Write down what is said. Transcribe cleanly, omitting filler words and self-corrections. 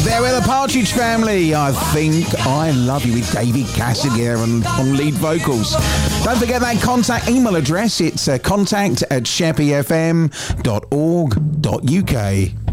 There with the Partridge Family. I Think I Love You with David Cassidy on lead vocals. Don't forget that contact email address. It's contact@sheppeyfm.org.uk.